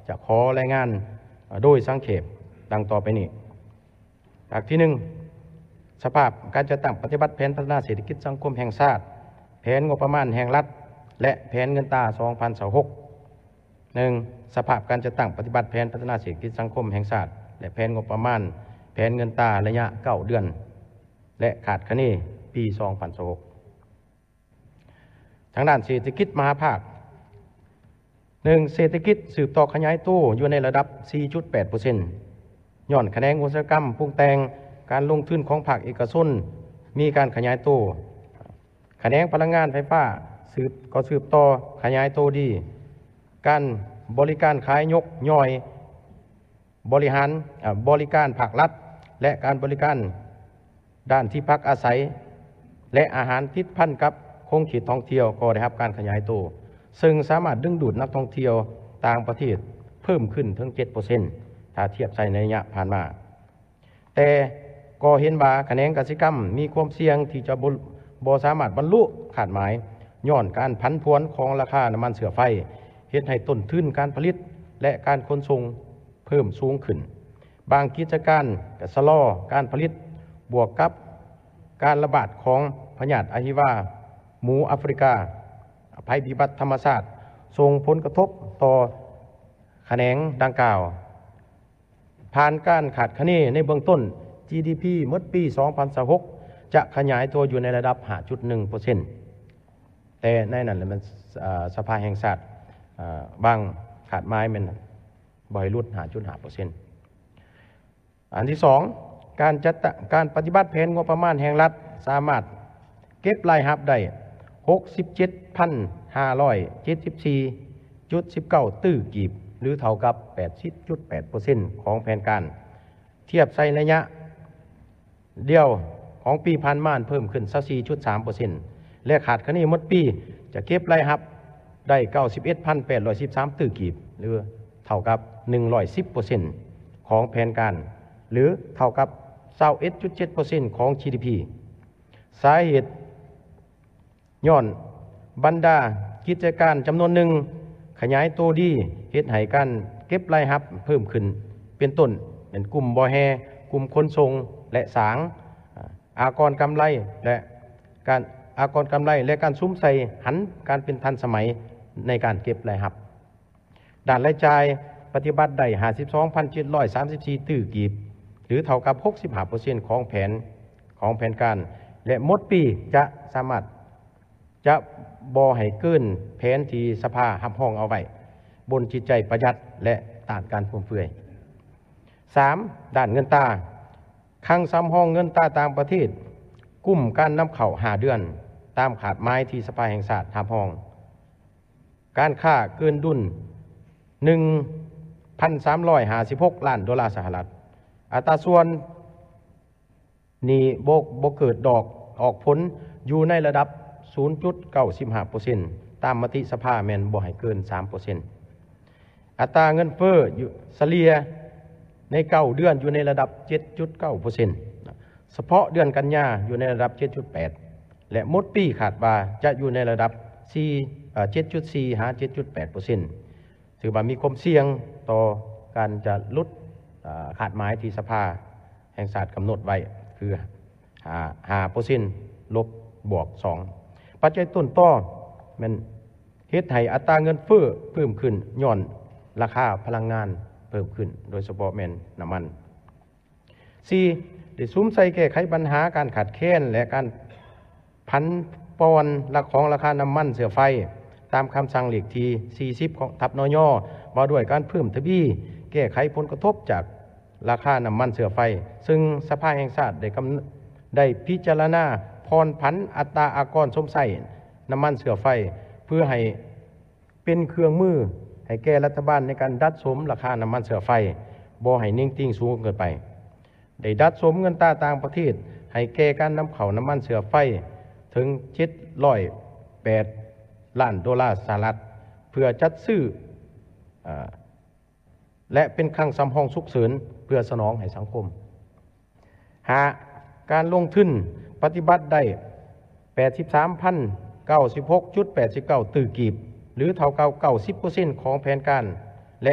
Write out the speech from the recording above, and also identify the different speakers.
Speaker 1: จะขอรายงานโดยสังเขปดังต่อไปนี้จากที่1สภาพการจัดตั้งปฏิบัติแผนพัฒนาเศรษฐกิจสังคมแห่งชาติแผนงบประมาณแห่งรัฐและแผนเงินตรา 2026 1. สภาพการจัดตั้งปฏิบัติแผนพัฒนาเศรษฐกิจสังคมแห่งชาติและแผนงบประมาณแผนเงินตราระยะ9 เดือนและขาดคะเนปี 2026 ทางด้านเศรษฐกิจมหาภาค 1. เศรษฐกิจสืบต่อขยายตัวอยู่ในระดับ 4.8% ย้อนแขนงอุตสาหกรรมปรุงแต่งการลงทุนของภาคเอกชนมีการขยายตัวแขนงพลังงานไฟฟ้าสืบต่อขยายตัวดีการบริการขายยกย่อยบริการภาครัฐและการบริการด้านที่พักอาศัยและอาหารติดพันกับโครงข่ายท่องเที่ยวก็ได้รับการขยายตัวซึ่งสามารถดึงดูดนักท่องเที่ยวต่างประเทศเพิ่มขึ้นถึง 7% ถ้าเทียบใส่ในระยะผ่านมาแต่ก็เห็นว่าแขนงกสิกรรมมีความเสี่ยงที่จะบ่สามารถบรรลุคาดหมายย้อนการผันผวนของราคาน้ำมันเชื้อไฟเฮ็ดให้ต้นทุนการผลิตและการขนส่งเพิ่มสูงขึ้นบางกิจการก็ชะลอการผลิตบวกกับการระบาดของพยาธิอะฮิวาหมูแอฟริกาภัยพิบัติธรรมชาติส่งผลกระทบต่อแขนงดังกล่าวผ่านการขาดคะเนในเบื้องต้น GDP เมื่อปี 2026 จะขยายตัวอยู่ในระดับ 5.1% แต่ในนั้นมันสภาแห่งชาติบางขาดไม้มันบ่อยลด 5.5% อันที่ 2 การปฏิบัติแผนงบประมาณแห่งรัฐสามารถเก็บรายรับได้ 67,574.19 ตื้อกีบหรือเท่ากับ 80.8% ของแผนการเทียบใส่ระยะเดียวของปีผ่านมาเพิ่มขึ้น 24.3% และขาดคะเนหมดปีจะเก็บรายรับได้ 91,813 ตื้อกีบหรือเท่ากับ 110% ของแผนการหรือเท่ากับ 21.7% ของ GDP สาเหตุย้อนบรรดากิจการจำนวนหนึ่งขยายตัวดีเฮ็ดให้การเก็บรายรับเพิ่มขึ้นเป็นต้นเป็นกลุ่มบ่อแฮกลุ่มขนส่งและสางอากรกำไรและการซุ้มใส่หันการเป็นทันสมัยในการเก็บรายรับด้านรายจ่ายปฏิบัติได้ 52,734 ตื้อกีบหรือเท่ากับ 65% ของแผนการและหมดปีจะบ่ให้เกินแผนที่สภารับรองเอาไว้บนจิตใจประหยัดและต้านการฟุ่มเฟือย 3. ด้านเงินตราคลังสำรองเงินตราต่างประเทศกลุ่มการนำเข้า5 เดือนตามขาดไม้ที่สภาแห่งชาติรับรองการค้าเกินดุล 1,356 ล้านดอลลาร์สหรัฐอัตราส่วนนี้บ่เกิดดอกออกผลอยู่ในระดับ 0.95% ตามมติสภาแม่นบ่ให้เกิน 3% อัตราเงินเฟ้ออยู่เฉลี่ยใน9 เดือนอยู่ในระดับ 7.9% เฉพาะเดือนกันยาอยู่ในระดับ 7.8 และหมดปีคาดว่าจะอยู่ในระดับ 7.4 หา 7.8% ถือว่ามีความเสี่ยงต่อการจะลดขาดหมายที่สภาแห่งชาติกำหนดไว้คือ 5% ลบบวก 2 ปัจจัยต้นต่อมันเฮ็ดให้อัตราเงินเฟ้อเพิ่มขึ้นย้อนราคาพลังงานเพิ่มขึ้นโดยเฉพาะแม่นน้ำมัน 4. ได้ซุ้มใส่แก้ไขปัญหาการขาดแคลนและการพันปอนของราคาน้ำมันเสือไฟตามคำสั่งเลขที่40ของทับนย.ว่าด้วยการเพิ่มทวีแก้ไขผลกระทบจากราคาน้ำมันเสือไฟซึ่งสภาแห่งชาติได้พิจารณาพรผันอัตราอากรสมใส่น้ำมันเสือไฟเพื่อให้เป็นเครื่องมือให้แก่รัฐบาลในการดัดสมราคาน้ำมันเสือไฟบ่ให้นิ่งติ้งสูงเกินไปได้ดัดสมเงินตราต่างประเทศให้แก่การนำเข้าน้ำมันเสือไฟถึง708 ล้านดอลลาร์สหรัฐเพื่อจัดซื้อและเป็นคลังสำรองฉุกเฉินเพื่อสนองให้สังคม 5. การลงทุนปฏิบัติได้ 83,096.89 ตื้อกีบหรือเท่ากับ 90% ของแผนการ